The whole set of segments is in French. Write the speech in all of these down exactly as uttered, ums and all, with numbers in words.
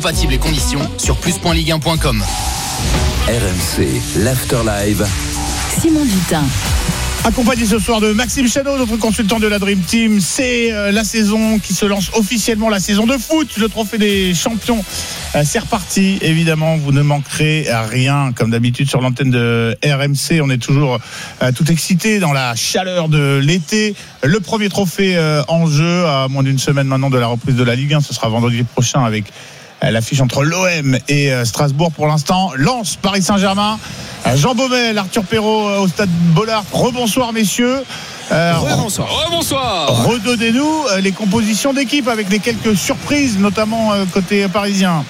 Compatibles et conditions sur plus point ligue un point com. R M C, l'After Live. Simon Dutin. Accompagné ce soir de Maxime Chano, notre consultant de la Dream Team. C'est euh, la saison qui se lance officiellement, la saison de foot, le trophée des champions. Euh, c'est reparti, évidemment, vous ne manquerez à rien, comme d'habitude sur l'antenne de R M C. On est toujours euh, tout excité dans la chaleur de l'été. Le premier trophée euh, en jeu, à moins d'une semaine maintenant de la reprise de la Ligue un, ce sera vendredi prochain avec l'affiche entre l'O M et Strasbourg pour l'instant. Lens, Paris Saint-Germain. Jean Baumel, Arthur Perrault au stade Bollard. Rebonsoir messieurs. Euh, Rebonsoir. Rebonsoir. Redonnez-nous les compositions d'équipe avec les quelques surprises, notamment côté parisien.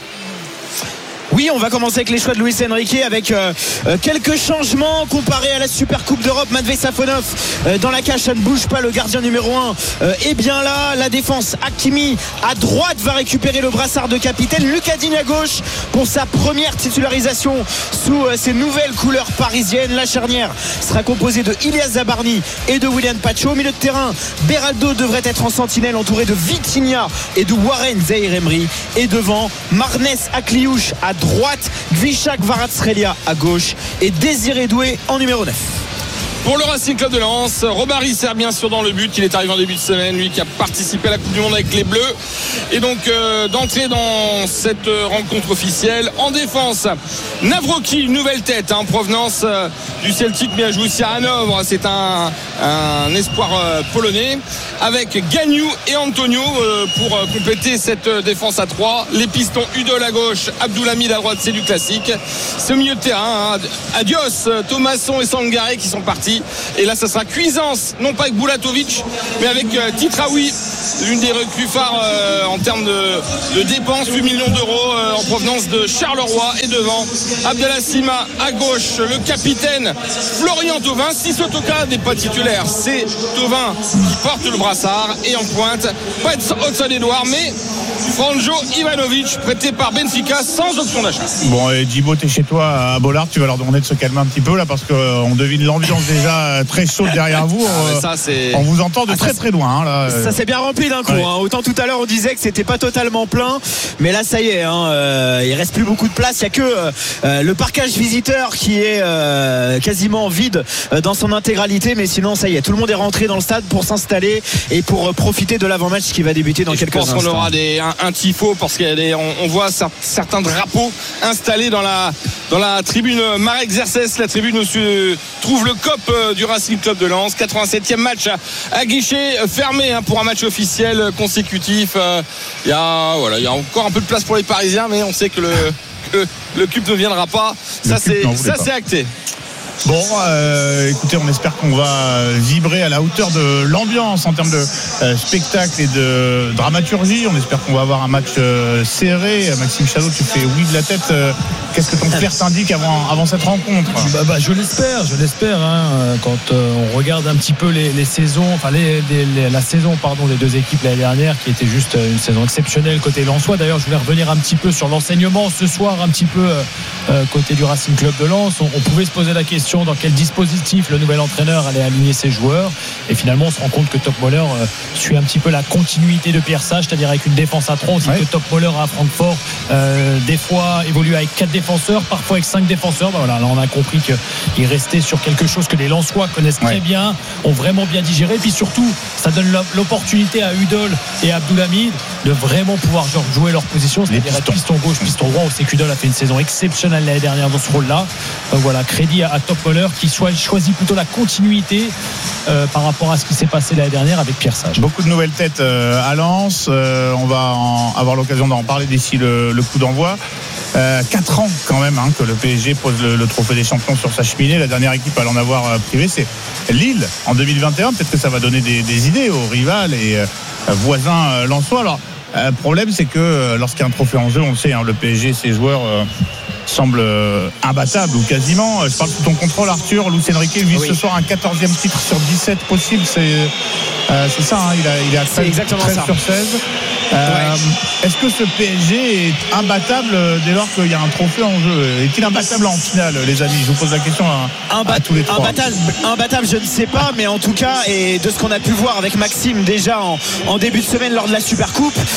Oui, on va commencer avec les choix de Luis Enrique avec euh, euh, quelques changements comparés à la Super Coupe d'Europe. Matvei Safonov euh, dans la cage, ça ne bouge pas. Le gardien numéro un euh, est bien là. La défense, Hakimi à droite va récupérer le brassard de capitaine. Lucas Digne à gauche pour sa première titularisation sous euh, ses nouvelles couleurs parisiennes. La charnière sera composée de Ilias Zabarni et de William Pacho. Au milieu de terrain, Beraldo devrait être en sentinelle entouré de Vitinha et de Warren Zaïre-Emery. Et devant, Marnes Akliouche à droite, Gvishak Kvaratskhelia à gauche et Désiré Doué en numéro neuf. Pour le Racing Club de Lens, Robary sert bien sûr dans le but. Il est arrivé en début de semaine, lui qui a participé à la Coupe du Monde avec les Bleus. Et donc euh, d'entrer dans cette euh, rencontre officielle. En défense, Nawrocki, une nouvelle tête, en hein, provenance euh, du Celtic, mais a joué aussi à Hanovre. C'est un, un espoir euh, polonais. Avec Gagnou et Antonio euh, pour euh, compléter cette euh, défense à trois. Les pistons, Udol à gauche, Abdoulhamid à droite, c'est du classique. C'est au milieu de terrain, hein. Adios, Thomasson et Sangaré qui sont partis. Et là ça sera Cuisance, non pas avec Bulatovic mais avec euh, Titraoui, l'une des recrues phares euh, en termes de, de dépenses, huit millions d'euros euh, en provenance de Charleroi. Et devant Abdelassima à gauche, le capitaine Florian Thauvin. Si ce Toka n'est pas titulaire, c'est Thauvin qui porte le brassard. Et en pointe, pas Hudson-Edouard mais Franjo Ivanovic, prêté par Benfica sans option d'achat. Bon, et Djibo, t'es chez toi à Bollard, tu vas leur demander de se calmer un petit peu là parce qu'on devine l'ambiance déjà très chaude derrière vous. Ah, ça, c'est... On vous entend de ah, très très loin. Hein, là. Ça s'est bien rempli d'un coup. Ouais. Hein. Autant tout à l'heure on disait que c'était pas totalement plein, mais là ça y est, hein, euh, il reste plus beaucoup de place. Il y a que euh, le parcage visiteur qui est euh, quasiment vide euh, dans son intégralité, mais sinon ça y est, tout le monde est rentré dans le stade pour s'installer et pour euh, profiter de l'avant-match qui va débuter dans et quelques instants. Je pense instants. qu'on aura des, un, un tifo parce qu'on on voit certains drapeaux installés dans la, dans la tribune Marek Zerces, la tribune où se trouve le C O P du Racing Club de Lens. quatre-vingt-septième match à, à guichet fermé hein, pour un match officiel consécutif. Euh, il y a, voilà, il y a encore un peu de place pour les Parisiens, mais on sait que le, que le C U P ne viendra pas. Ça, c'est, ça c'est acté. Bon, euh, écoutez, on espère qu'on va vibrer à la hauteur de l'ambiance en termes de euh, spectacle et de dramaturgie. On espère qu'on va avoir un match euh, serré. Maxime Chano, tu fais oui de la tête. Euh, qu'est-ce que ton flair t'indique avant, avant cette rencontre ? bah, bah, Je l'espère, je l'espère. Hein, quand euh, on regarde un petit peu les, les saisons, enfin les, les, les, la saison pardon, des deux équipes l'année dernière, qui était juste une saison exceptionnelle côté lensois. D'ailleurs, je voulais revenir un petit peu sur l'enseignement ce soir, un petit peu euh, côté du Racing Club de Lens. On, on pouvait se poser la question dans quel dispositif le nouvel entraîneur allait aligner ses joueurs, et finalement on se rend compte que Topmöller euh, suit un petit peu la continuité de Pierre Sage, c'est-à-dire avec une défense à trois. On dit ouais. que Topmöller à Francfort euh, des fois évolue avec quatre défenseurs, parfois avec cinq défenseurs. Ben voilà, là on a compris qu'il restait sur quelque chose que les Lensois connaissent ouais. très bien, ont vraiment bien digéré, et puis surtout ça donne l'opportunité à Udol et à Abdoulhamid de vraiment pouvoir genre, jouer leur position, c'est-à-dire être piston gauche, piston droit. On sait qu'Udol a fait une saison exceptionnelle l'année dernière dans ce rôle-là. Donc voilà, crédit à, à Topmöller qui choisit plutôt la continuité euh, par rapport à ce qui s'est passé l'année dernière avec Pierre Sage. Beaucoup de nouvelles têtes euh, à Lens. Euh, on va en avoir l'occasion d'en parler d'ici le, le coup d'envoi. Euh, quatre ans quand même hein, que le P S G pose le, le trophée des champions sur sa cheminée. La dernière équipe à l'en avoir euh, privé, c'est Lille en deux mille vingt et un. Peut-être que ça va donner des, des idées aux rivales et euh, voisins euh, lensois. Alors, le euh, problème, c'est que euh, lorsqu'il y a un trophée en jeu, on le sait, hein, le P S G, ses joueurs euh, semblent euh, imbattables ou quasiment. Je parle sous ton contrôle, Arthur. Luis Enrique vise oui. ce soir un quatorzième titre sur dix-sept possible. C'est, euh, c'est ça, hein, il, a, il est à treize, treize sur seize. Euh, ouais. Est-ce que ce P S G est imbattable dès lors qu'il y a un trophée en jeu ? Est-il imbattable en finale, les amis ? Je vous pose la question à, Imba- à tous les trois. Imbattable, imbattable, je ne sais pas, mais en tout cas, et de ce qu'on a pu voir avec Maxime déjà en, en début de semaine lors de la Super Coupe,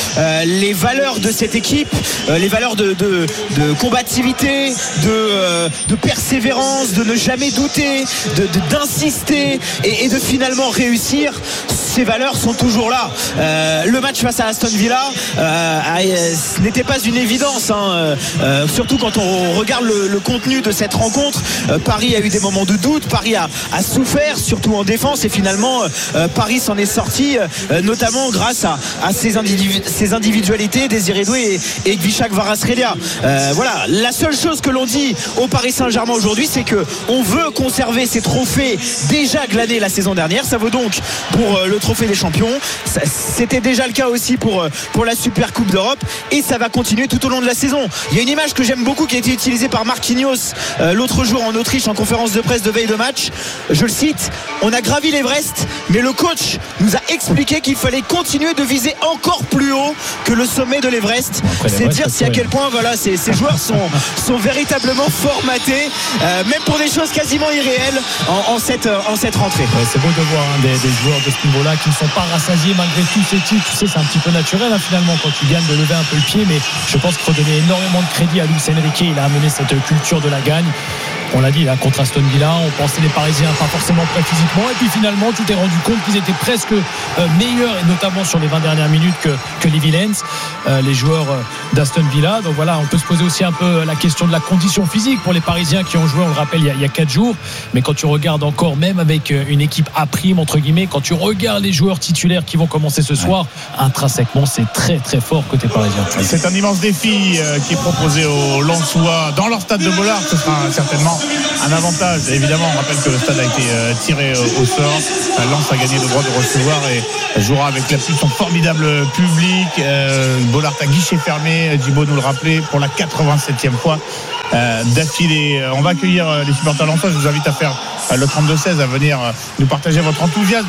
euh, les valeurs de cette équipe, euh, les valeurs de, de, de combativité, de, euh, de persévérance, de ne jamais douter, de, de, d'insister et, et de finalement réussir. Ces valeurs sont toujours là. Euh, le match face à Aston Villa euh, ce n'était pas une évidence, hein, euh, surtout quand on regarde le, le contenu de cette rencontre. euh, Paris a eu des moments de doute, Paris a, a souffert, surtout en défense, et finalement euh, Paris s'en est sorti, euh, notamment grâce à, à ses, individu- ses individualités, Désiré Doué et, et Gvishak Kvaratskhelia. Euh, voilà, la seule chose que l'on dit au Paris Saint-Germain aujourd'hui, c'est que on veut conserver ces trophées déjà glanés la saison dernière. Ça vaut donc pour euh, le trophée des champions. Ça, c'était déjà le cas aussi pour, euh, pour la Super Coupe d'Europe, et ça va continuer tout au long de la saison. Il y a une image que j'aime beaucoup qui a été utilisée par Marquinhos euh, l'autre jour en Autriche en conférence de presse de veille de match. Je le cite: on a gravi l'Everest, mais le coach nous a expliqué qu'il fallait continuer de viser encore plus haut que le sommet de l'Everest. C'est dire si à quel point voilà, ces, ces joueurs sont, sont véritablement formatés, euh, même pour des choses quasiment irréelles en, en, cette, en cette rentrée. Ouais, c'est beau de voir hein, des, des joueurs de ce niveau-là qui ne sont pas rassasiés malgré tous ces titres. Tu sais, c'est un petit peu naturel hein, finalement quand tu gagnes de lever un peu le pied, mais je pense qu'il faut donner énormément de crédit à Luis Enrique. Il a amené cette culture de la gagne. On l'a dit là, contre Aston Villa, on pensait les Parisiens pas forcément prêts physiquement, et puis finalement tu t'es rendu compte qu'ils étaient presque euh, meilleurs, et notamment sur les vingt dernières minutes, que, que les Villains, euh, les joueurs euh, d'Aston Villa. Donc voilà, on peut se poser aussi un peu la question de la condition physique pour les Parisiens qui ont joué, on le rappelle, il y a, il y a quatre jours. Mais quand tu regardes encore, même avec une équipe à prime entre guillemets, quand tu regardes les joueurs titulaires qui vont commencer ce soir, intrinsèquement c'est très très fort côté parisien. C'est un immense défi euh, qui est proposé aux Lensois dans leur stade de Bollaert. Ce sera certainement un avantage. Évidemment, on rappelle que le stade a été euh, tiré euh, au sort. Euh, Lens a gagné le droit de recevoir et jouera avec l'appui de son formidable public. Euh, Bollaert à guichet fermé, Djibo nous le rappelait, pour la quatre-vingt-septième fois euh, d'affilée. On va accueillir euh, les supporters lensois. Je vous invite à faire euh, le trente-deux seize, à venir euh, nous partager votre enthousiasme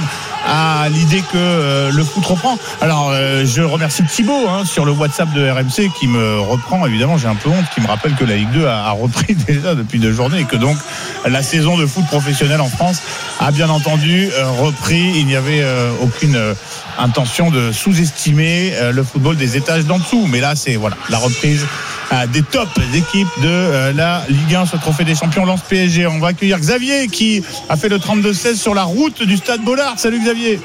à l'idée que euh, le foot reprend. Alors euh, je remercie Thibaut hein, sur le WhatsApp de R M C qui me reprend, évidemment j'ai un peu honte, qui me rappelle que la Ligue deux a, a repris déjà depuis deux journées, et que donc la saison de foot professionnel en France a bien entendu euh, repris. Il n'y avait euh, aucune euh, intention de sous-estimer euh, le football des étages d'en dessous, mais là c'est voilà la reprise euh, des top équipes de euh, la Ligue un, ce trophée des champions Lens P S G. On va accueillir Xavier qui a fait le trente-deux seize sur la route du stade Bollaert. Salut Xavier.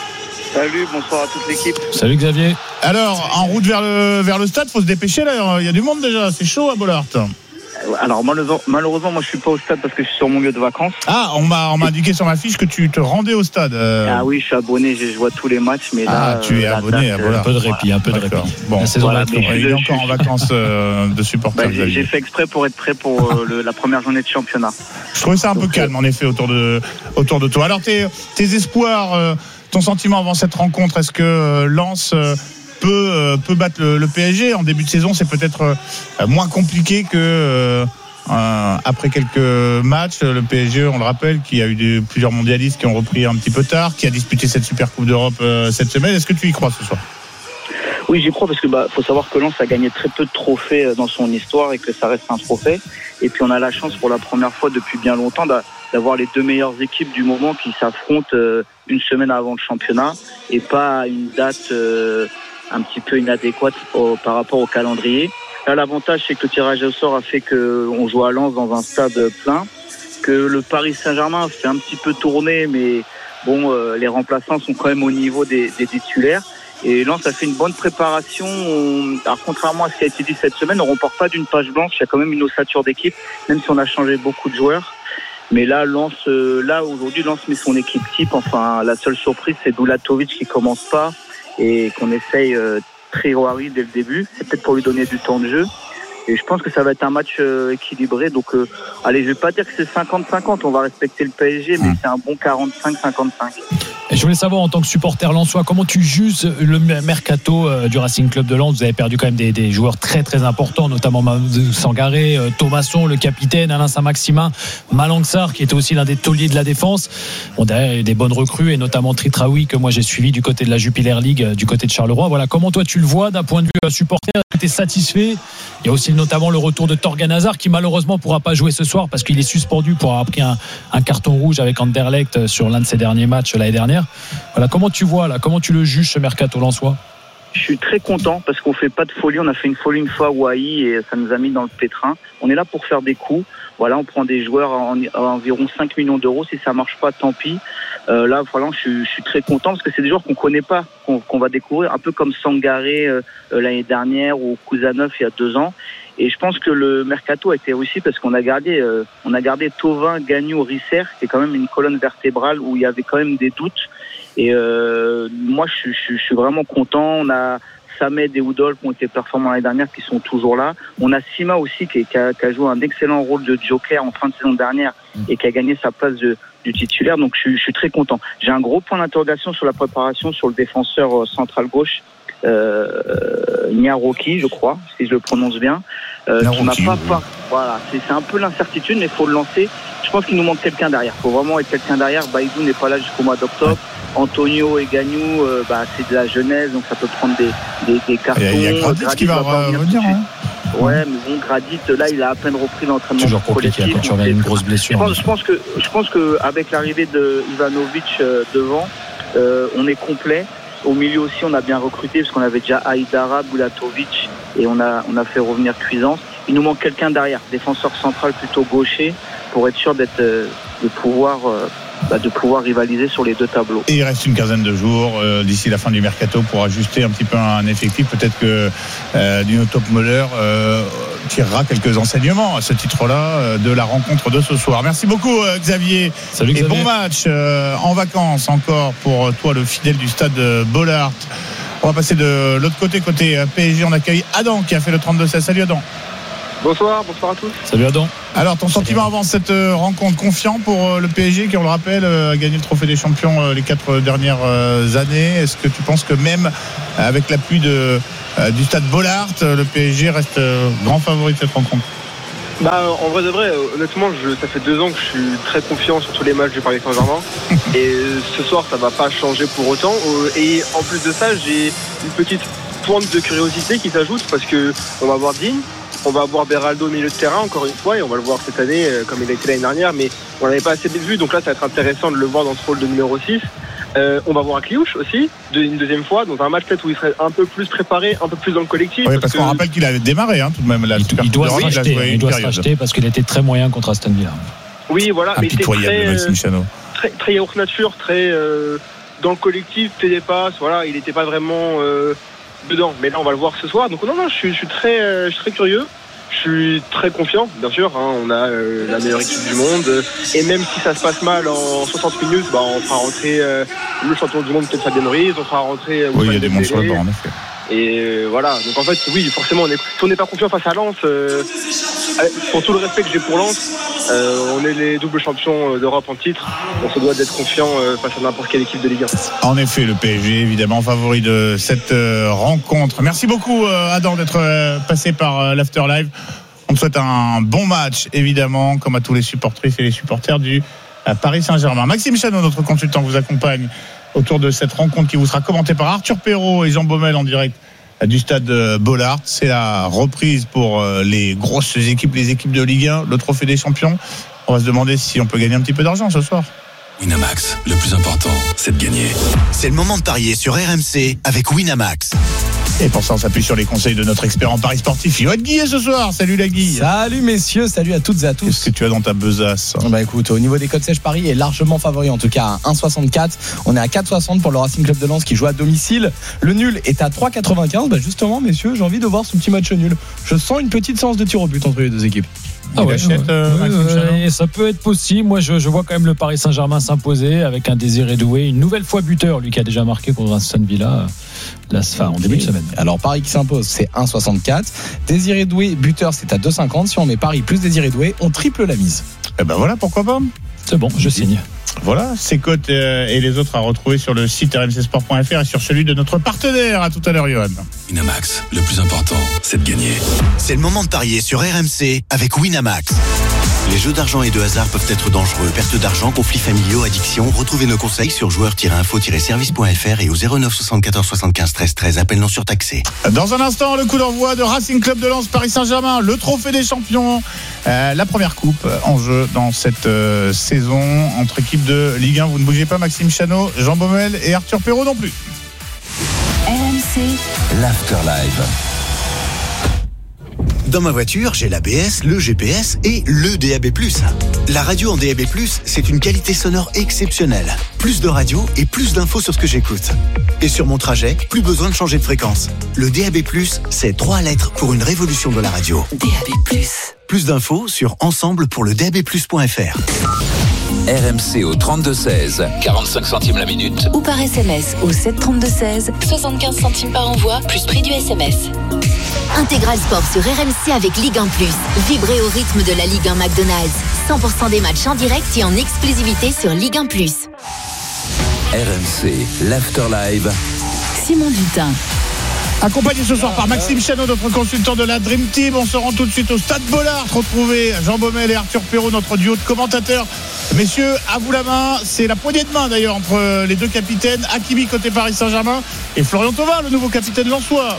Salut, bonsoir à toute l'équipe. Salut Xavier. Alors, en route vers le, vers le stade, faut se dépêcher là, il y a du monde déjà, c'est chaud à Bollaert. Alors malheureusement, malheureusement, moi je suis pas au stade parce que je suis sur mon lieu de vacances. Ah, on m'a, on m'a indiqué sur ma fiche que tu te rendais au stade. Euh... Ah oui, je suis abonné, je vois tous les matchs, mais là. Ah, tu es euh, abonné date, à Bollaert. Un peu de répit, un peu de répit. Bon, la saison voilà, va être longue. il est encore en vacances euh, de supporters. Bah, j'ai, j'ai fait exprès pour être prêt pour euh, le, la première journée de championnat. Je trouvais ça un peu Donc, calme en effet autour de, autour de toi. Alors tes, tes espoirs, euh, ton sentiment avant cette rencontre, est-ce que euh, Lens euh, peut, euh, peut battre le, le P S G en début de saison? C'est peut-être euh, moins compliqué que euh, euh, après quelques matchs. Le P S G, on le rappelle, qui a eu des, plusieurs mondialistes qui ont repris un petit peu tard, qui a disputé cette Super Coupe d'Europe euh, cette semaine. Est-ce que tu y crois ce soir? Oui, j'y crois parce que bah faut savoir que Lens a gagné très peu de trophées dans son histoire et que ça reste un trophée. Et puis on a la chance pour la première fois depuis bien longtemps d'avoir les deux meilleures équipes du moment qui s'affrontent une semaine avant le championnat et pas à une date euh, un petit peu inadéquate au, par rapport au calendrier. Là, l'avantage, c'est que le tirage au sort a fait qu'on joue à Lens dans un stade plein, que le Paris Saint-Germain fait un petit peu tourner, mais bon, euh, les remplaçants sont quand même au niveau des, des titulaires. Et Lens a fait une bonne préparation. On, alors contrairement à ce qui a été dit cette semaine, on ne remporte pas d'une page blanche. Il y a quand même une ossature d'équipe, même si on a changé beaucoup de joueurs. Mais là, Lens, euh, là aujourd'hui, Lens met son équipe type. Enfin, la seule surprise, c'est Doulatovic qui commence pas et qu'on essaye euh, Traoré dès le début. C'est peut-être pour lui donner du temps de jeu. Et je pense que ça va être un match euh, équilibré. Donc, euh, allez, je vais pas dire que c'est cinquante cinquante. On va respecter le P S G, mais c'est un bon quarante-cinq cinquante-cinq. Et je voulais savoir, en tant que supporter lensois, comment tu juges le mercato euh, du Racing Club de Lens? Vous avez perdu quand même des, des joueurs très très importants, notamment Sangaré, euh, Thomasson, le capitaine, Alain Saint-Maximin, Malang Sarr, qui était aussi l'un des tauliers de la défense. Bon, derrière, il y a eu des bonnes recrues, et notamment Tritraoui, que moi j'ai suivi du côté de la Jupiler League, euh, du côté de Charleroi. Voilà, comment toi tu le vois d'un point de vue euh, supporter? Est-ce que tu es satisfait? Il y a aussi notamment le retour de Torgan Hazard, qui malheureusement ne pourra pas jouer ce soir parce qu'il est suspendu pour avoir pris un, un carton rouge avec Anderlecht sur l'un de ses derniers matchs l'année dernière. Voilà, comment tu vois là, comment tu le juges ce mercato lensois? Je suis très content parce qu'on fait pas de folie. On a fait une folie une fois à Hawaï et ça nous a mis dans le pétrin. On est là pour faire des coups. Voilà, on prend des joueurs à, à environ cinq millions d'euros. Si ça marche pas, tant pis. Euh, là, voilà, je suis, je suis très content parce que c'est des joueurs qu'on connaît pas, qu'on, qu'on va découvrir, un peu comme Sangaré euh, l'année dernière ou Kouzanov il y a deux ans. Et je pense que le mercato a été réussi parce qu'on a gardé, euh, on a gardé Thauvin, Gagnou, Risser, qui est quand même une colonne vertébrale où il y avait quand même des doutes. Et euh, moi, je, je, je suis vraiment content. On a Samed et Oudol qui ont été performants l'année dernière, qui sont toujours là. On a Sima aussi qui, qui, a, qui a joué un excellent rôle de joker en fin de saison dernière et qui a gagné sa place de, du titulaire. Donc je, je suis très content. J'ai un gros point d'interrogation sur la préparation sur le défenseur central gauche, euh, Nyaroki, je crois, si je le prononce bien. Euh, qui m'a pas, pas, voilà, c'est, c'est un peu l'incertitude, mais il faut le lancer. Je pense qu'il nous manque quelqu'un derrière. Il faut vraiment être quelqu'un derrière. Baïdou n'est pas là jusqu'au mois d'octobre. Antonio et Gagnou, euh, bah, c'est de la jeunesse, donc ça peut prendre des, des, des cartons. Il y a Gradit qui va revenir. Hein. Ouais, mais bon, Gradit, là, il a à peine repris l'entraînement toujours compliqué quand tu reviens une grosse blessure. Je pense, je pense que, je pense que avec l'arrivée de Ivanovic euh, devant, euh, on est complet. Au milieu aussi, on a bien recruté parce qu'on avait déjà Aïdara, Bulatovic et on a, on a fait revenir Cuisance. Il nous manque quelqu'un derrière, défenseur central plutôt gaucher, pour être sûr d'être, euh, de pouvoir. Euh, Bah de pouvoir rivaliser sur les deux tableaux. Et il reste une quinzaine de jours euh, d'ici la fin du mercato pour ajuster un petit peu un effectif. Peut-être que euh, Dino Topmöller euh, tirera quelques enseignements à ce titre-là euh, de la rencontre de ce soir. Merci beaucoup euh, Xavier. Salut Xavier. Et bon match euh, en vacances encore pour toi, le fidèle du stade Bollaert. On va passer de l'autre côté, côté P S G. On accueille Adam qui a fait le trente-deux seize. Salut Adam. Bonsoir, bonsoir à tous. Salut Adam. Alors ton sentiment avant cette euh, rencontre, confiant pour euh, le P S G qui, on le rappelle, euh, a gagné le trophée des champions euh, les quatre dernières euh, années. Est-ce que tu penses que même euh, avec l'appui de, euh, du stade Bollaert, euh, le P S G reste euh, grand favori de cette rencontre? Bah en vrai de vrai, honnêtement, je, ça fait deux ans que je suis très confiant sur tous les matchs du Paris Saint-Germain. Et ce soir, ça va pas changer pour autant. Et en plus de ça, j'ai une petite pointe de curiosité qui s'ajoute parce que on va voir Digne. On va avoir Beraldo au milieu de terrain encore une fois et on va le voir cette année euh, comme il a été l'année dernière, mais on n'avait pas assez de vues, donc là ça va être intéressant de le voir dans ce rôle de numéro six. Euh, on va voir Akliouche aussi de, une deuxième fois dans un match peut-être où il serait un peu plus préparé, un peu plus dans le collectif. Oui, parce, parce que... qu'on rappelle qu'il avait démarré hein, tout de même. La il, il doit se racheter, il doit se racheter parce qu'il était très moyen contre Aston Villa. Oui, voilà, mais il était très, euh, très, très haute nature, très euh, dans le collectif, fait des passes, voilà, il n'était pas vraiment euh, dedans. Mais là on va le voir ce soir, donc non, non, je suis, je suis, très, euh, je suis très curieux. Je suis très confiant, bien sûr. Hein, on a euh, la meilleure équipe du monde. Euh, et même si ça se passe mal en soixante minutes, bah, on fera rentrer euh, le champion du monde, peut-être Fabien Ruiz. On fera rentrer. Euh, oui, il y a des mondes sur le bord, en effet. Et euh, voilà. Donc en fait, oui, forcément, on est, si on n'est pas confiant face à Lens, euh, pour tout le respect que j'ai pour Lens, euh, on est les doubles champions d'Europe en titre. On se doit d'être confiant euh, face à n'importe quelle équipe de Ligue un. En effet, le P S G, évidemment, favori de cette euh, rencontre. Merci beaucoup, euh, Adam, d'être euh, passé par euh, l'After Live. On te souhaite un bon match, évidemment, comme à tous les supportrices et les supporters du euh, Paris Saint-Germain. Maxime Chanot, notre consultant, vous accompagne autour de cette rencontre qui vous sera commentée par Arthur Perrault et Jean Baumel en direct du stade Bollaert. C'est la reprise pour les grosses équipes, les équipes de Ligue un, le trophée des champions. On va se demander si on peut gagner un petit peu d'argent ce soir. Winamax, le plus important, c'est de gagner. C'est le moment de parier sur R M C avec Winamax. Et pour ça, on s'appuie sur les conseils de notre expert en paris sportif, Yoann Guillet, ce soir. Salut la Guille. Salut messieurs, salut à toutes et à tous. Qu'est-ce que tu as dans ta besace? Bah écoute, au niveau des codes sèches, Paris est largement favori, en tout cas à un virgule soixante-quatre. On est à quatre virgule soixante pour le Racing Club de Lens qui joue à domicile. Le nul est à trois virgule quatre-vingt-quinze. Bah justement, messieurs, j'ai envie de voir ce petit match nul. Je sens une petite séance de tir au but entre les deux équipes. Ah ouais, achète, euh, ouais, ouais, ça peut être possible. Moi, je, je vois quand même le Paris Saint-Germain s'imposer avec un Désiré Doué, une nouvelle fois buteur, lui qui a déjà marqué contre Aston Villa là, enfin, en début de semaine. Alors Paris qui s'impose, c'est un virgule soixante-quatre. Désiré Doué buteur, c'est à deux virgule cinquante. Si on met Paris plus Désiré Doué, on triple la mise. Et ben voilà, pourquoi pas. C'est bon, je signe. Voilà, ces cotes euh, et les autres à retrouver sur le site r m c sport point f r et sur celui de notre partenaire. À tout à l'heure, Johan. Winamax, le plus important, c'est de gagner. C'est le moment de parier sur R M C avec Winamax. Les jeux d'argent et de hasard peuvent être dangereux. Perte d'argent, conflits familiaux, addiction. Retrouvez nos conseils sur joueurs tiret info tiret service point f r et au zéro neuf soixante-quatorze soixante-quinze treize treize. Appel non surtaxé. Dans un instant, le coup d'envoi de Racing Club de Lens Paris Saint-Germain, le trophée des champions. Euh, la première coupe en jeu dans cette euh, saison entre équipes de Ligue un. Vous ne bougez pas, Maxime Chanot, Jean Baumel et Arthur Perrault non plus. R M C, l'Afterlife. Dans ma voiture, j'ai l'A B S, le G P S et le D A B plus. La radio en D A B plus, c'est une qualité sonore exceptionnelle. Plus de radio et plus d'infos sur ce que j'écoute. Et sur mon trajet, plus besoin de changer de fréquence. Le D A B plus, c'est trois lettres pour une révolution de la radio. D A B plus. Plus d'infos sur ensemble pour le D A B plus point F R. R M C au trente-deux seize, quarante-cinq centimes la minute. Ou par S M S au sept trente-deux seize, soixante-quinze centimes par envoi, plus prix du S M S. Intégral Sport sur R M C avec Ligue un plus. Vibrez au rythme de la Ligue un McDonald's. cent pour cent des matchs en direct et en exclusivité sur Ligue un plus. R M C, l'Afterlife. Simon Dutin. Accompagné ce soir par Maxime Chanot, notre consultant de la Dream Team. On se rend tout de suite au Stade Bollaert, retrouver Jean Baumel et Arthur Perrault, notre duo de commentateurs. Messieurs, à vous la main. C'est la poignée de main d'ailleurs entre les deux capitaines, Hakimi côté Paris Saint-Germain et Florian Thauvin, le nouveau capitaine lensois.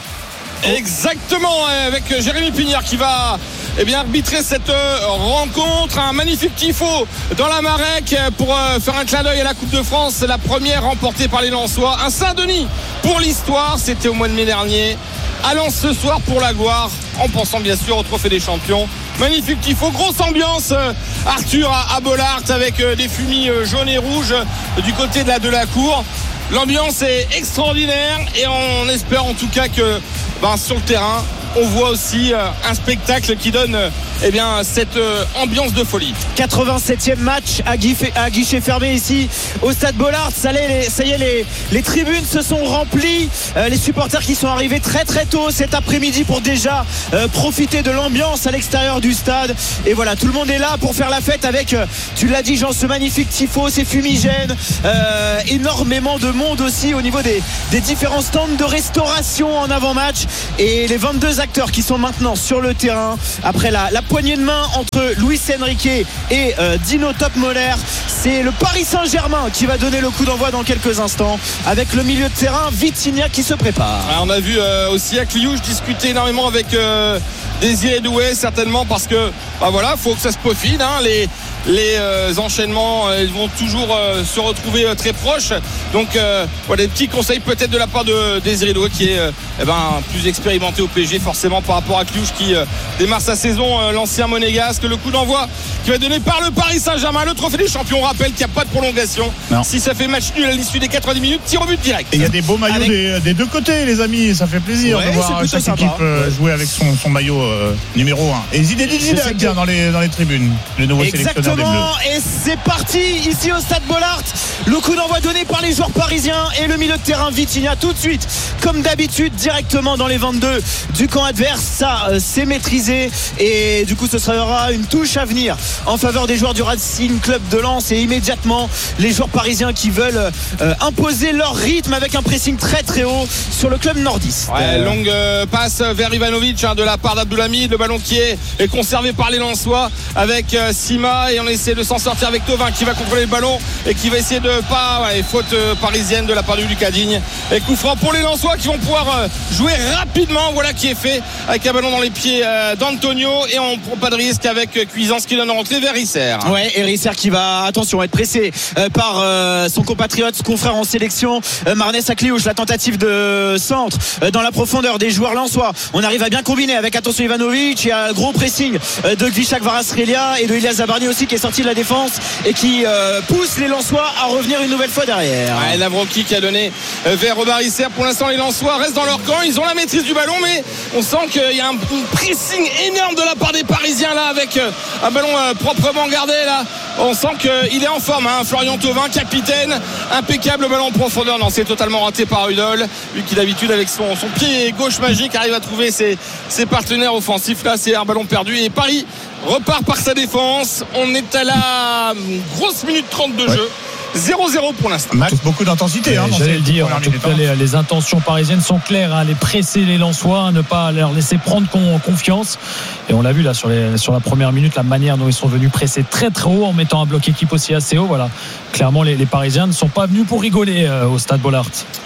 Exactement, avec Jérémy Pignard qui va eh bien, arbitrer cette rencontre. Un magnifique tifo dans la Marec pour faire un clin d'œil à la Coupe de France, la première remportée par les Lensois. Un Saint-Denis pour l'histoire, c'était au mois de mai dernier. À Lens ce soir pour la gloire, en pensant bien sûr au Trophée des Champions. Magnifique tifo, grosse ambiance Arthur à, à Bollaert avec des fumis jaunes et rouges du côté de la, de la cour. L'ambiance est extraordinaire et on espère en tout cas que ben, sur le terrain on voit aussi euh, un spectacle qui donne euh, eh bien, cette euh, ambiance de folie. quatre-vingt-septième match à, guichet, à guichet fermé ici au Stade Bollaert. Ça, les, ça y est, les, les tribunes se sont remplies. Euh, les supporters qui sont arrivés très très tôt cet après-midi pour déjà euh, profiter de l'ambiance à l'extérieur du stade. Et voilà, tout le monde est là pour faire la fête avec, euh, tu l'as dit Jean, ce magnifique tifo, ces fumigènes. Euh, énormément de monde aussi au niveau des, des différents stands de restauration en avant-match. Et les vingt-deux acteurs qui sont maintenant sur le terrain après la, la poignée de main entre Luis Enrique et euh, Dino Topmöller. C'est le Paris Saint-Germain qui va donner le coup d'envoi dans quelques instants avec le milieu de terrain Vitinha qui se prépare. Alors on a vu euh, aussi Akliouche discuter énormément avec euh, Désiré Doué, certainement parce que bah voilà, faut que ça se peaufine, hein, les les euh, enchaînements euh, ils vont toujours euh, se retrouver euh, très proches, donc euh, voilà, des petits conseils peut-être de la part de Désiré Doué qui est euh, eh ben, plus expérimenté au P S G forcément par rapport à Kliouche qui euh, démarre sa saison, euh, l'ancien monégasque. Le coup d'envoi qui va donner par le Paris Saint-Germain le Trophée des Champions. On rappelle qu'il n'y a pas de prolongation. Non. Si ça fait match nul à l'issue des quatre-vingt-dix minutes, tir au but direct. Et il y a des beaux maillots avec... des, des deux côtés les amis, ça fait plaisir ouais, de voir chaque sympa. équipe euh, jouer avec son, son maillot euh, numéro un. Et Zinedine Zidane que... dans les, dans les tribunes, le nouveau sélectionneur des Bleus. Et c'est parti ici au Stade Bollaert. Le coup d'envoi donné par les joueurs parisiens et le milieu de terrain Vitinha tout de suite, comme d'habitude, directement dans les vingt-deux du camp adverse. Ça euh, c'est maîtrisé et du coup ce sera une touche à venir en faveur des joueurs du Racing Club de Lens et immédiatement les joueurs parisiens qui veulent euh, imposer leur rythme avec un pressing très très haut sur le club nordiste. Ouais, euh... longue euh, passe vers Ivanovic hein, de la part d'Abdoulhamid, le ballon qui est, est conservé par les Lensois avec euh, Sima et on essaie de s'en sortir avec Thauvin qui va contrôler le ballon et qui va essayer de pas ouais, faute euh, parisienne de la part de Lucas Digne et coup franc pour les Lensois qui vont pouvoir euh, jouer rapidement. Voilà qui est fait avec un ballon dans les pieds euh, d'Antonio et on prend pas de risque avec euh, Cuisance qui donne rentrée vers Risser. Ouais, et Risser qui va attention être pressé euh, par euh, son compatriote, son confrère en sélection euh, Marnès Akliouche. La tentative de centre euh, dans la profondeur des joueurs lensois. On arrive à bien combiner avec attention Ivanovic. Il y a un gros pressing euh, de Gvishak Varasrelia et de Ilias Zabarni aussi qui est sorti de la défense et qui euh, pousse les Lensois à revenir une nouvelle fois derrière. Ouais, Lavroki qui a donné euh, vers Robert Risser. Pour l'instant les Lensois restent dans leur camp, ils ont la maîtrise du ballon mais on sent qu'il y a un, un pressing énorme de la part des Parisiens là avec euh, un ballon euh, proprement gardé là. On sent qu'il est en forme hein. Florian Thauvin, capitaine, impeccable ballon en profondeur. Non, c'est totalement raté par Udol, lui qui d'habitude avec son, son pied gauche magique arrive à trouver ses, ses partenaires offensifs. Là c'est un ballon perdu et Paris repart par sa défense. On est à la grosse minute trente de ouais. jeu. zéro zéro pour l'instant. Match, beaucoup d'intensité. Hein, J'allais le dire. En tout cas, les, les intentions parisiennes sont claires. Hein, les presser les Lensois, ne pas leur laisser prendre con, confiance. Et on l'a vu là sur, les, sur la première minute, la manière dont ils sont venus presser très très haut en mettant un bloc équipe aussi assez haut. Voilà. Clairement, les, les Parisiens ne sont pas venus pour rigoler euh, au Stade Bollaert.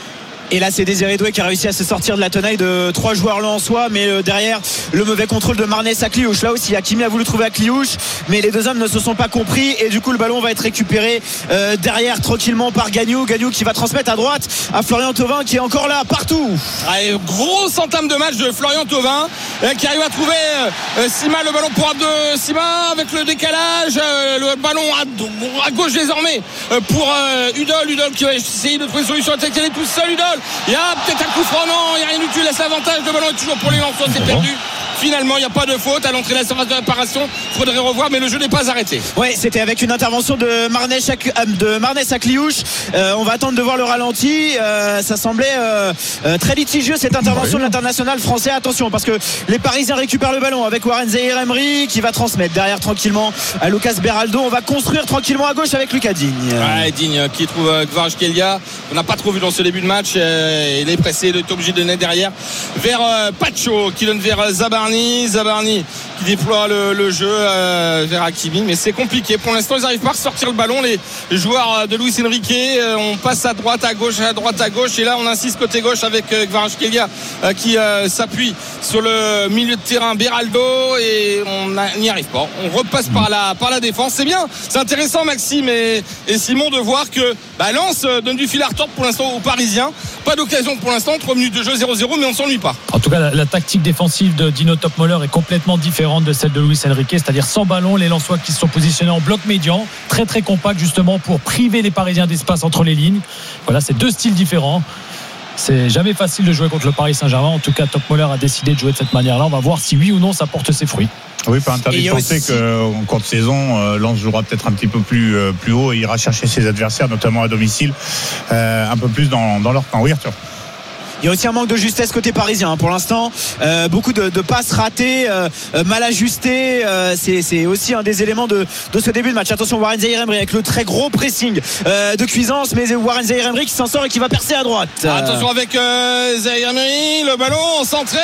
Et là c'est Désiré Doué qui a réussi à se sortir de la tenaille de trois joueurs lensois, mais euh, derrière le mauvais contrôle de Marnès à Cliouche. Là aussi Hakimi a voulu trouver à Cliouche, mais les deux hommes ne se sont pas compris et du coup le ballon va être récupéré euh, derrière tranquillement par Gagnou. Gagnou qui va transmettre à droite à Florian Thauvin qui est encore là partout. Allez, grosse entame de match de Florian Thauvin euh, qui arrive à trouver euh, Sima, le ballon pour Abde Sima avec le décalage, euh, le ballon à, à gauche désormais euh, pour euh, Udol. Udol qui va essayer de trouver une solution, il est tout seul Udol. Il y a peut-être un coup franc, non, il n'y a rien du tout, il laisse l'avantage, le ballon est toujours pour les Lensois, c'est perdu. Finalement, il n'y a pas de faute à l'entrée de la surface de réparation. Il faudrait revoir, mais le jeu n'est pas arrêté. Oui, c'était avec une intervention de Marnès à, de Marnès à Cliouche. Euh, on va attendre de voir le ralenti. Euh, ça semblait euh, euh, très litigieux cette intervention de l'international français. Attention, parce que les Parisiens récupèrent le ballon avec Warren Zaïre-Emery qui va transmettre derrière tranquillement à Lucas Beraldo. On va construire tranquillement à gauche avec Lucas Digne. Ouais, Digne qui trouve euh, Kvaratskhelia. On n'a pas trop vu dans ce début de match. Euh, il est pressé, il est obligé de donner derrière vers euh, Pacho qui donne vers euh, Zabarni. Zabarni qui déploie le, le jeu euh, vers Hakimi, mais c'est compliqué pour l'instant, ils n'arrivent pas à sortir le ballon les, les joueurs de Luis Enrique. euh, on passe à droite à gauche à droite à gauche et là on insiste côté gauche avec euh, Kvaratskhelia euh, qui euh, s'appuie sur le milieu de terrain Beraldo et on n'y arrive pas, on repasse par la, par la défense. C'est bien, c'est intéressant Maxime et, et Simon de voir que bah, Lens donne du fil à retordre pour l'instant aux Parisiens. Pas d'occasion pour l'instant, trois minutes de jeu zéro zéro, mais on ne s'ennuie pas. En tout cas la, la tactique défensive de Dino Topmoller est complètement différente de celle de Luis Enrique, c'est-à-dire sans ballon, les Lensois qui se sont positionnés en bloc médian, très très compact justement pour priver les Parisiens d'espace entre les lignes. Voilà, c'est deux styles différents. C'est jamais facile de jouer contre le Paris Saint-Germain. En tout cas, Topmoller a décidé de jouer de cette manière-là. On va voir si oui ou non ça porte ses fruits. Oui, pas interdit de penser aussi... qu'en cours de saison, euh, Lens jouera peut-être un petit peu plus, euh, plus haut et ira chercher ses adversaires, notamment à domicile, euh, un peu plus dans, dans leur camp. Oui, Arthur. Il y a aussi un manque de justesse côté parisien hein, pour l'instant. Euh, beaucoup de, de passes ratées, euh, mal ajustées. Euh, c'est, c'est aussi un des éléments de, de ce début de match. Attention, Warren Zaïre-Emery avec le très gros pressing euh, de Cuisance, mais Warren Zaïre-Emery qui s'en sort et qui va percer à droite. Attention avec euh, Zaïre-Emery, le ballon centré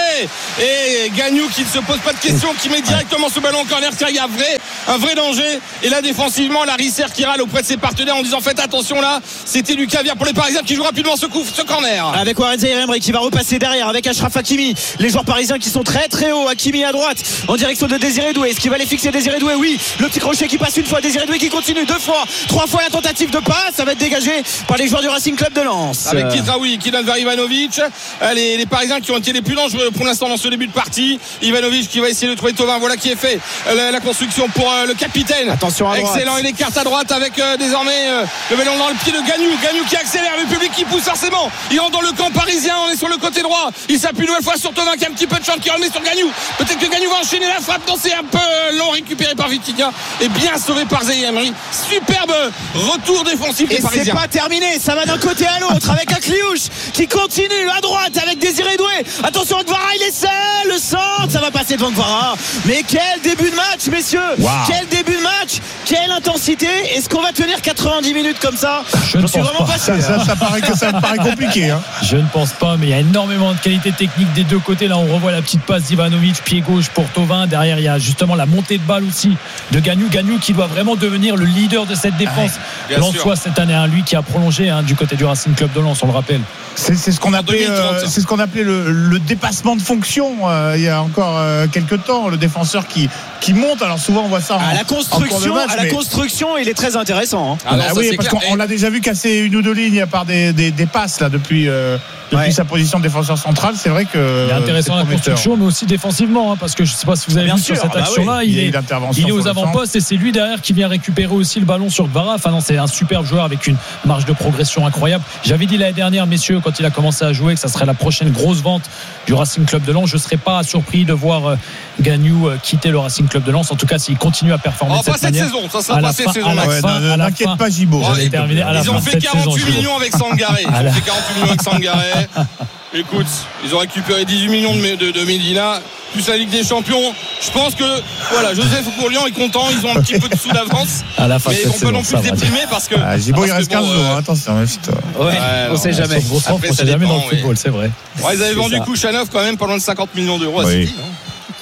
et Gagnou qui ne se pose pas de questions, qui met directement ce ballon en corner. Il y a vrai, un vrai danger. Et là défensivement, la Risser qui râle auprès de ses partenaires en disant faites attention là. C'était du caviar pour les Parisiens qui jouent rapidement ce coup, ce corner. Avec Warren Zaïre-Emery qui va repasser derrière avec Achraf Hakimi, les joueurs parisiens qui sont très très hauts. Hakimi à droite en direction de Désiré Doué. Est-ce qu'il va les fixer Désiré Doué? Oui, le petit crochet qui passe une fois, Désiré Doué qui continue deux fois, trois fois la tentative de passe, ça va être dégagé par les joueurs du Racing Club de Lens avec Kizraoui qui donne vers Ivanovic. Les, les Parisiens qui ont été les plus dangereux pour l'instant dans ce début de partie. Ivanovic qui va essayer de trouver Thauvin, voilà qui est fait la, la construction pour euh, le capitaine. Attention à droite. Excellent, il écarte à droite avec euh, désormais euh, le ballon dans le pied de Gagnou. Gagnou qui accélère, le public qui pousse forcément. Il entre dans le camp parisien, on est sur le côté droit. Il s'appuie une nouvelle fois sur Thauvin qui a un petit peu de chance, qui remet sur Gagnou. Peut-être que Gagnou va enchaîner la frappe. Non, c'est un peu long, récupéré par Vitinha et bien sauvé par Zaïre-Emery. Superbe retour défensif des et Parisiens. Et c'est pas terminé, ça va d'un côté à l'autre avec un Cliouche qui continue à droite avec Désiré Doué. Attention, Guevara, il est seul, le centre, ça va passer devant Guevara. Mais quel début de match, messieurs. Wow. Quel début de match, quelle intensité. Est-ce qu'on va tenir quatre-vingt-dix minutes comme ça? Je ne suis vraiment pas sûr. Ça, ça, ça, paraît que ça me paraît compliqué. Hein. Je ne pense pas, mais il y a énormément de qualité technique des deux côtés. Là, on revoit la petite passe d'Ivanovic, pied gauche pour Thauvin. Derrière, il y a justement la montée de balle aussi de Gagnou. Gagnou qui doit vraiment devenir le leader de cette défense. Ah, Lensois cette année, hein, lui qui a prolongé hein, du côté du Racing Club de Lens, on le rappelle. C'est, c'est ce qu'on appelait, euh, c'est ce qu'on appelait le, le dépassement de fonction euh, il y a encore euh, quelques temps. Le défenseur qui qui monte. Alors souvent on voit ça en, à la construction. Match, à la mais... construction, il est très intéressant. Hein. Ah non, ah, oui, parce clair. qu'on l'a déjà vu casser une ou deux lignes à part des, des, des passes là depuis. Euh, Depuis ouais. sa position de défenseur central, c'est vrai que. Il est intéressant la construction, mais aussi défensivement, hein, parce que je ne sais pas si vous avez Bien vu sûr, sur cette bah action-là, oui. il, il, est, il est aux avant-postes et c'est lui derrière qui vient récupérer aussi le ballon sur Guevara. Enfin non, c'est un superbe joueur avec une marge de progression incroyable. J'avais dit l'année dernière, messieurs, quand il a commencé à jouer, que ça serait la prochaine grosse vente du Racing Club de Lens. Je ne serais pas surpris de voir euh, Gagnou euh, quitter le Racing Club de Lens. En tout cas, s'il continue à performer oh, de cette cette manière. Saison, ça sera pas cette saison. N'inquiète pas, Gibo. Ils ont fait quarante-huit millions avec Sangaré. Ils ont fait quarante-huit millions avec Sangaré. Écoute, ils ont récupéré dix-huit millions de, de, de Medina, plus la Ligue des Champions. Je pense que voilà, Joseph Bourlian est content. Ils ont un petit peu de sous d'avance, à la fin mais ils vont pas non plus se déprimer parce que. Ah, Gibo, il reste quinze jours. Bon, attention, méfie-toi. Ouais, ouais, on sait jamais. On ne sait jamais dans le football, c'est vrai. Ouais, ils avaient vendu Kouchanov quand même pendant cinquante millions d'euros. Oui.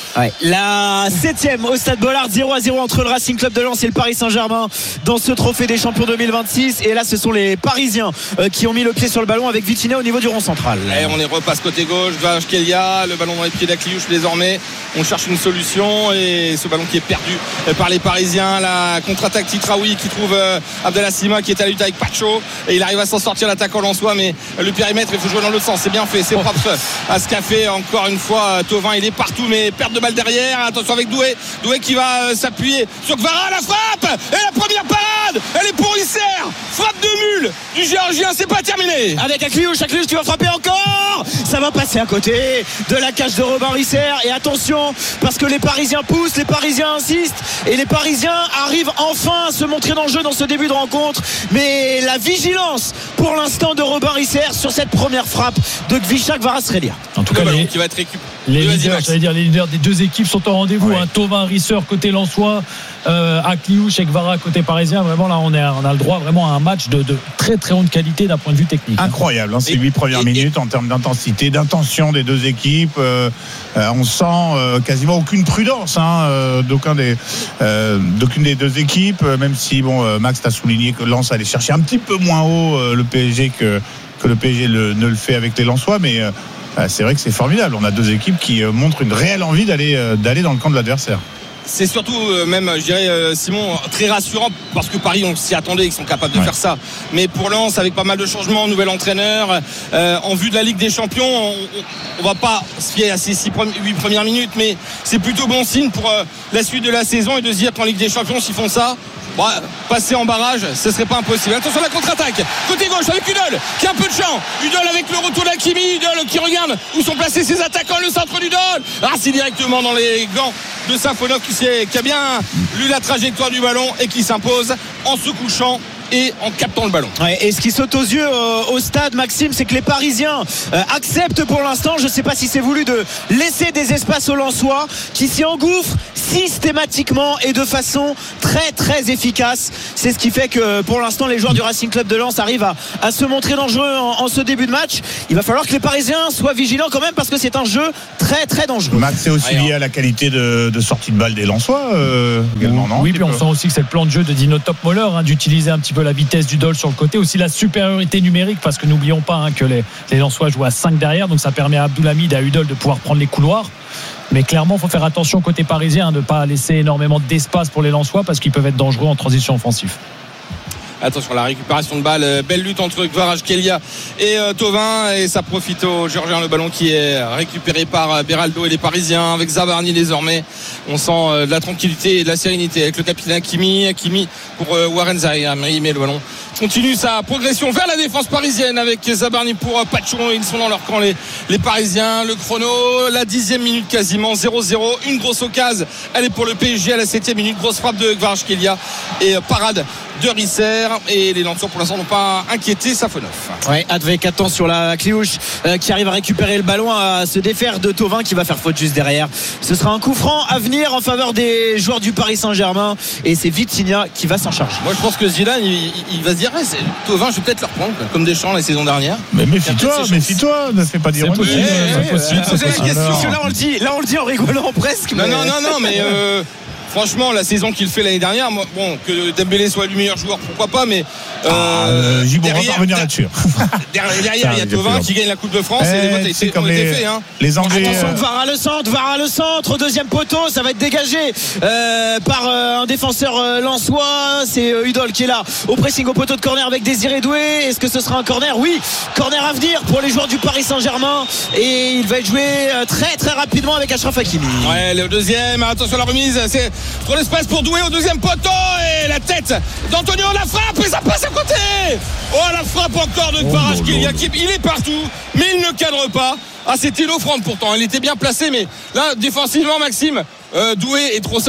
Ouais. La septième au Stade Bollaert, zéro à zéro entre le Racing Club de Lens et le Paris Saint-Germain dans ce trophée des champions deux mille vingt-six. Et là, ce sont les Parisiens euh, qui ont mis le pied sur le ballon avec Vitinha au niveau du rond central. Et on est repasse côté gauche, Kvaratskhelia, le ballon dans les pieds d'Akliouche désormais. On cherche une solution et ce ballon qui est perdu par les Parisiens. La contre-attaque Titraoui qui trouve euh, Abdallah Sima qui est à lutte avec Pacho et il arrive à s'en sortir, l'attaquant lensois, mais le périmètre il faut jouer dans l'autre sens. C'est bien fait, c'est propre à ce qu'a fait encore une fois Thauvin. Il est partout mais perte de balle derrière. Attention avec Doué, Doué qui va euh, s'appuyer sur Kvara, la frappe et la première parade, elle est pour Isser, frappe de mule du Géorgien, c'est pas terminé. Avec Akliouche, Akliouche qui va frapper encore, ça va passer à côté de la cage de Robin Risser. Et attention parce que les Parisiens poussent, les Parisiens insistent et les Parisiens arrivent enfin à se montrer dans le jeu dans ce début de rencontre. Mais la vigilance pour l'instant de Robin Risser sur cette première frappe de Kvicha Kvaratskhelia. En tout cas, les, qui va être récup... les leaders, j'allais dire, les leaders des deux équipes sont au rendez-vous. Ouais. Hein. Thauvin, Risser côté lensois, euh, Akliouche et Kvara côté parisien. Vraiment là, on, est, on a le droit vraiment à un match de, de très très haute qualité d'un point de vue technique. Incroyable, hein, ces Et- huit premières et- minutes en termes d'intensité, d'intention des deux équipes. Euh, euh, on sent euh, quasiment aucune prudence hein, euh, d'aucun des, euh, d'aucune des deux équipes. euh, Même si bon, euh, Max t'a souligné que Lens allait chercher un petit peu moins haut euh, le P S G que que le P S G le- ne le fait avec les Lensois, mais euh, c'est vrai que c'est formidable. On a deux équipes qui euh, montrent une réelle envie d'aller euh, d'aller dans le camp de l'adversaire. C'est surtout euh, même je dirais euh, Simon très rassurant parce que Paris on s'y attendait, ils sont capables de Ouais. faire ça, mais pour Lens avec pas mal de changements, nouvel entraîneur euh, en vue de la Ligue des Champions, on, on va pas se fier à ces six huit premières minutes, mais c'est plutôt bon signe pour euh, la suite de la saison et de se dire qu'en Ligue des Champions s'ils font ça, bon, passer en barrage ce serait pas impossible. Attention à la contre-attaque côté gauche avec Udol qui a un peu de champ, Udol avec le retour d'Hakimi, Udol qui regarde où sont placés ses attaquants, le centre d'Udol, ah c'est directement dans les gants de Safonov qui, qui a bien lu la trajectoire du ballon et qui s'impose en se couchant et en captant le ballon. Ouais, et ce qui saute aux yeux euh, au stade, Maxime, c'est que les Parisiens euh, acceptent pour l'instant, je ne sais pas si c'est voulu, de laisser des espaces aux Lensois qui s'y engouffrent systématiquement et de façon très très efficace. C'est ce qui fait que pour l'instant les joueurs du Racing Club de Lens arrivent à, à se montrer dangereux en, en ce début de match. Il va falloir que les Parisiens soient vigilants quand même parce que c'est un jeu très très dangereux. Max, c'est aussi Ouais, lié à la qualité de, de sortie de balle des Lensois euh, également, non Oui, Un puis petit on peu. sent aussi que c'est le plan de jeu de Dino Topmoller hein, d'utiliser un petit peu la vitesse du Dol sur le côté, aussi la supériorité numérique parce que n'oublions pas hein, que les, les Lensois jouent à cinq derrière, donc ça permet à Abdoulhamid et à Udol de pouvoir prendre les couloirs. Mais clairement, il faut faire attention côté parisien hein, de ne pas laisser énormément d'espace pour les Lensois parce qu'ils peuvent être dangereux en transition offensive. Attention à la récupération de balle, euh, belle lutte entre Kvaratskhelia et euh, Thauvin et ça profite aux Géorgiens, le ballon qui est récupéré par euh, Beraldo et les Parisiens avec Zabarni désormais. On sent euh, de la tranquillité et de la sérénité avec le capitaine Hakimi, Hakimi pour euh, Warren Zaïre-Emery, mais le ballon continue sa progression vers la défense parisienne avec Zabarni pour euh, Pacho. Ils sont dans leur camp les, les Parisiens. Le chrono, la dixième minute quasiment, zéro zéro, une grosse occasion, elle est pour le P S G à la septième minute, grosse frappe de Kvaratskhelia et euh, parade de Risser et les Lensois pour l'instant n'ont pas inquiété Safonov. Ouais, avec attention sur la Kliouche euh, qui arrive à récupérer le ballon, à se défaire de Thauvin qui va faire faute juste derrière. Ce sera un coup franc à venir en faveur des joueurs du Paris Saint-Germain et c'est Vitinha qui va s'en charger. Moi je pense que Zidane il, il va se dire ouais, c'est, Thauvin je vais peut-être le reprendre comme Deschamps la saison dernière. Mais méfie-toi, méfie-toi, ne fais pas dire C'est possible, c'est possible, c'est possible. Parce que là on le dit, là on le dit en rigolant presque. Non mais- non non non mais euh, franchement la saison qu'il fait l'année dernière, moi, bon que Dembélé soit le meilleur joueur pourquoi pas, mais euh, Ah, euh, Gilles, on va pas revenir là-dessus. derrière, derrière il y a Thauvin qui gagne la Coupe de France et les votes Eh, c'est étaient- comme ont été les, faits, hein. les Anglais. Attention, euh, Kvara le centre, Kvara le centre, deuxième poteau, ça va être dégagé euh, par euh, un défenseur euh, lensois, c'est euh, Udol qui est là au pressing au poteau de corner avec Désiré Doué. Est-ce que ce sera un corner? Oui, corner à venir pour les joueurs du Paris Saint-Germain et il va être joué euh, très très rapidement avec Achraf Hakimi. Ouais, le deuxième, attention à la remise, c'est trop l'espace pour Doué au deuxième poteau et la tête d'Antonio, la frappe et ça passe à côté. Oh la frappe encore de Kvaratskhelia, il est partout mais il ne cadre pas. Ah c'était l'offrande pourtant, il était bien placé mais là défensivement Maxime, euh, Doué est trop seul hein.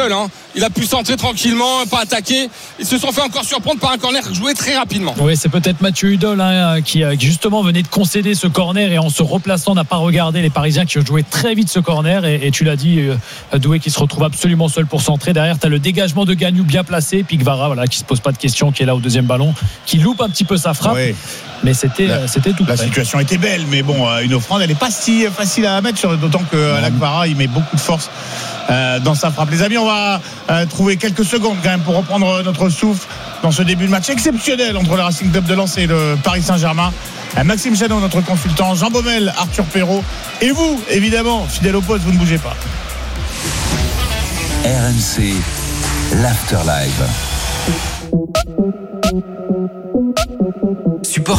il a pu centrer tranquillement, pas attaquer. Ils se sont fait encore surprendre par un corner joué très rapidement. Oui, c'est peut-être Mathieu Hudol hein, qui, qui justement venait de concéder ce corner et en se replaçant n'a pas regardé les Parisiens qui ont joué très vite ce corner et, et tu l'as dit, euh, Doué qui se retrouve absolument seul pour centrer. Derrière, tu as le dégagement de Gagnou bien placé, puis Kvara voilà, qui se pose pas de questions, qui est là au deuxième ballon, qui loupe un petit peu sa frappe. Oui. Mais c'était, la, c'était tout La près. situation était belle, mais bon, une offrande, elle n'est pas si facile à mettre, d'autant que Alain Kvara, il met beaucoup de force euh, dans sa frappe. Les amis, on va euh, trouver quelques secondes quand même pour reprendre notre souffle dans ce début de match exceptionnel entre le Racing Club de Lens et le Paris Saint-Germain. Maxime Janot, notre consultant, Jean Baumel, Arthur Perrault, et vous, évidemment, fidèle au poste, vous ne bougez pas. R M C, l'Afterlife. Support